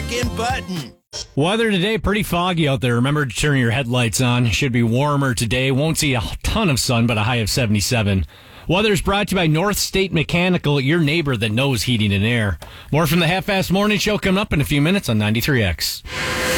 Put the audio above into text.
freaking button. Weather today, pretty foggy out there. Remember to turn your headlights on. Should be warmer today. Won't see a ton of sun, but a high of 77. Weather is brought to you by North State Mechanical, your neighbor that knows heating and air. More from the Half-Fast Morning Show coming up in a few minutes on 93X.